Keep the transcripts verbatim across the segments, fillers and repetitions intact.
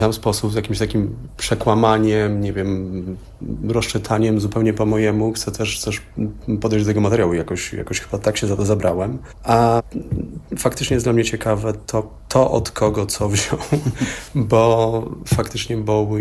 Tam sposób z jakimś takim przekłamaniem, nie wiem, rozczytaniem zupełnie po mojemu. Chcę też, też podejść do tego materiału. Jakoś, jakoś chyba tak się za to zabrałem. A faktycznie jest dla mnie ciekawe to, to od kogo co wziął, bo faktycznie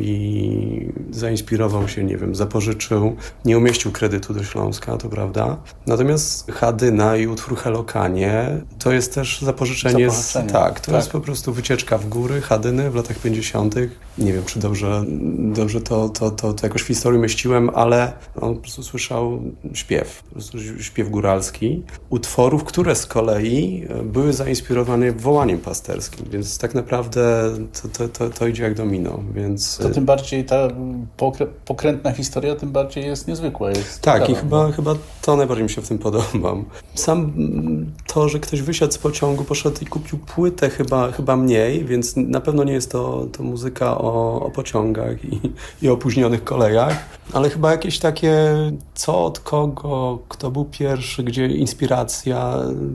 Bowie zainspirował się, nie wiem, zapożyczył, nie umieścił kredytu do Śląska, to prawda. Natomiast Hadyna i utwór Helokanie to jest też zapożyczenie. Zapożyczenie. Z, tak, to tak. jest po prostu wycieczka w góry Hadyny w latach pięćdziesiątych. Nie wiem, czy dobrze, dobrze to, to, to, to jakoś w historii mieściłem, ale on po prostu słyszał śpiew, po prostu śpiew góralski utworów, które z kolei były zainspirowane wołaniem pasterskim, więc tak naprawdę to, to, to, to idzie jak domino, więc... To tym bardziej ta pokrę- pokrętna historia, tym bardziej jest niezwykła. Jest tak, ciekawa, i chyba, no. chyba to najbardziej mi się w tym podoba. Sam to, że ktoś wysiadł z pociągu, poszedł i kupił płytę, chyba, chyba mniej, więc na pewno nie jest to, to muzyka o, o pociągach i, i opóźnionych kolejach, ale chyba jakieś takie co, od kogo, kto był pierwszy, gdzie inspiracja.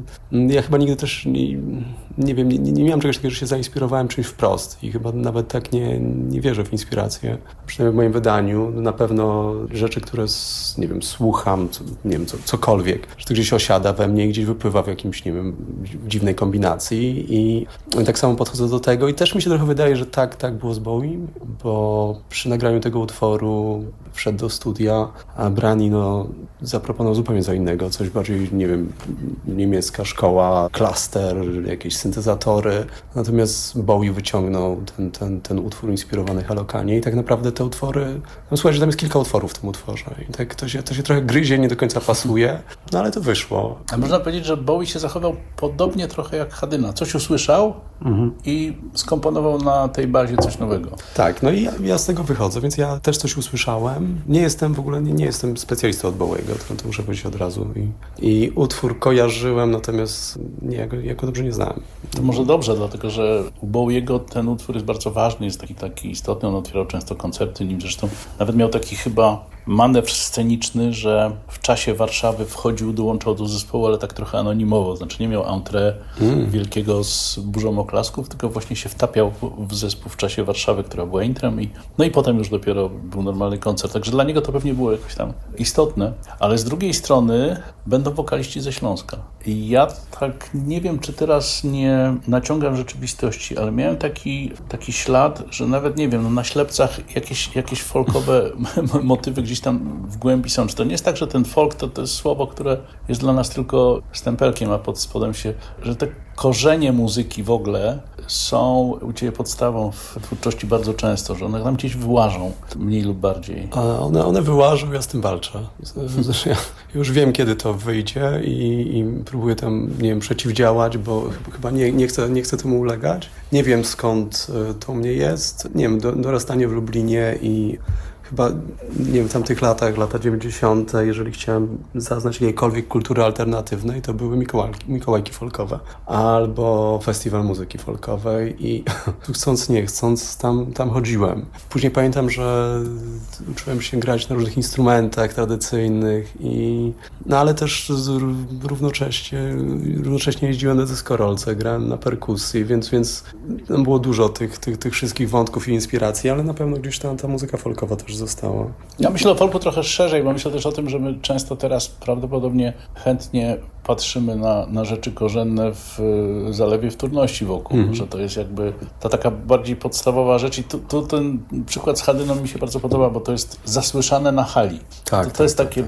Ja chyba nigdy też nie, nie wiem, nie, nie miałem czegoś takiego, że się zainspirowałem czymś wprost i chyba nawet tak nie, nie wierzę w inspirację. Przynajmniej w moim wydaniu. Na pewno rzeczy, które nie wiem, słucham, co, nie wiem, co, cokolwiek, że to gdzieś osiada we mnie i gdzieś wypływa w jakimś, nie wiem, dziwnej kombinacji i tak samo podchodzę do tego i też mi się trochę wydaje, że tak, tak było z Bowie, bo przy nagraniu tego utworu wszedł do studia, a Brani no, zaproponował zupełnie co innego, coś bardziej, nie wiem, niemiecka szkoła, klaster, jakieś syntezatory, natomiast Bowie wyciągnął ten, ten, ten utwór inspirowany Helokanie i tak naprawdę te utwory, no słuchaj, że tam jest kilka utworów w tym utworze i tak to się, to się trochę gryzie, nie do końca pasuje, no ale to wyszło. A można powiedzieć, że Bowie się zachował podobnie trochę jak Hadyna. Coś usłyszał mhm. i skomponował na tej bazie coś nowego. Tak, no i ja, ja z tego wychodzę, więc ja też coś usłyszałem. Nie jestem w ogóle, nie, nie jestem specjalistą od Bowiego, to, to muszę powiedzieć od razu. I, i utwór kojarzyłem, natomiast nie, ja, go, ja go dobrze nie znałem. To może dobrze, dlatego że u Bowiego ten utwór jest bardzo ważny, jest taki, taki istotny, on otwierał często koncerty nim, zresztą nawet miał taki chyba manewr sceniczny, że w czasie Warszawy wchodził, dołączał do zespołu, ale tak trochę anonimowo, znaczy nie miał entrée mm. wielkiego z burzą oklasków, tylko właśnie się wtapiał w zespół w czasie Warszawy, która była intrem i no i potem już dopiero był normalny koncert, także dla niego to pewnie było jakoś tam istotne, ale z drugiej strony będą wokaliści ze Śląska i ja tak nie wiem, czy teraz nie naciągam rzeczywistości, ale miałem taki, taki ślad, że nawet nie wiem, no na Ślepcach jakieś, jakieś folkowe motywy gdzieś tam w głębi są. Czy to nie jest tak, że ten folk to, to jest słowo, które jest dla nas tylko stempelkiem, a pod spodem się, że te korzenie muzyki w ogóle są u Ciebie podstawą w twórczości bardzo często, że one tam gdzieś wyłażą, mniej lub bardziej. A one, one wyłażą, ja z tym walczę. Zresztą ja już wiem, kiedy to wyjdzie i, i próbuję tam, nie wiem, przeciwdziałać, bo chyba nie, nie, chcę, nie chcę temu ulegać. Nie wiem, skąd to u mnie jest. Nie wiem, do, dorastanie w Lublinie i chyba, nie wiem, w tamtych latach, lata dziewięćdziesiąte, jeżeli chciałem zaznać jakiejkolwiek kultury alternatywnej, to były Mikołajki, Mikołajki folkowe albo festiwal muzyki folkowej i chcąc nie chcąc tam, tam chodziłem. Później pamiętam, że uczyłem się grać na różnych instrumentach tradycyjnych i no ale też z, równocześnie, równocześnie jeździłem na dyskorolce, grałem na perkusji, więc, więc tam było dużo tych, tych, tych wszystkich wątków i inspiracji, ale na pewno gdzieś tam ta muzyka folkowa też zostało. Ja myślę o folku trochę szerzej, bo myślę też o tym, że my często teraz prawdopodobnie chętnie patrzymy na, na rzeczy korzenne w zalewie wtórności wokół, mm. że to jest jakby ta taka bardziej podstawowa rzecz i tu, tu ten przykład z Hadyną mi się bardzo podoba, bo to jest zasłyszane na hali. Tak, to, to tak, jest tak, takie... Tak.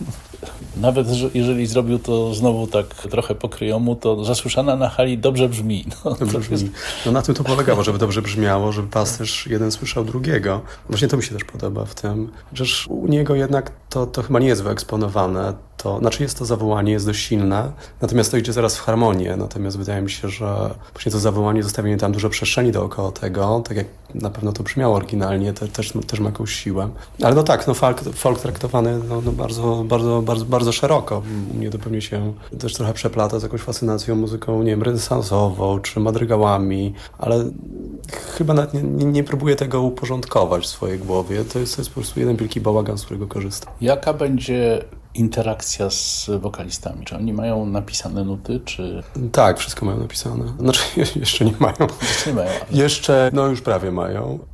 Nawet jeżeli zrobił to znowu tak trochę po kryjomu, to zasłyszana na hali dobrze brzmi. No, dobrze brzmi. Jest... no na tym to polegało, żeby dobrze brzmiało, żeby pasterz jeden słyszał drugiego. Właśnie to mi się też podoba w tym. Chociaż u niego jednak to, to chyba nie jest wyeksponowane. To, znaczy jest to zawołanie, jest dość silne, natomiast to idzie zaraz w harmonię. Natomiast wydaje mi się, że właśnie to zawołanie, zostawienie tam dużo przestrzeni dookoła tego, tak jak na pewno to brzmiało oryginalnie, te, też, też ma jakąś siłę. Ale no tak, no folk, folk traktowany no, no bardzo, bardzo, bardzo, bardzo szeroko. U mnie to pewnie się też trochę przeplata z jakąś fascynacją muzyką, nie wiem, renesansową czy madrygałami, ale chyba nawet nie, nie, nie próbuję tego uporządkować w swojej głowie. To jest, to jest po prostu jeden wielki bałagan, z którego korzystam. Jaka będzie interakcja z wokalistami? Czy oni mają napisane nuty, czy... Tak, wszystko mają napisane. Znaczy jeszcze nie mają. Jeszcze nie mają. Jeszcze, no już prawie mają.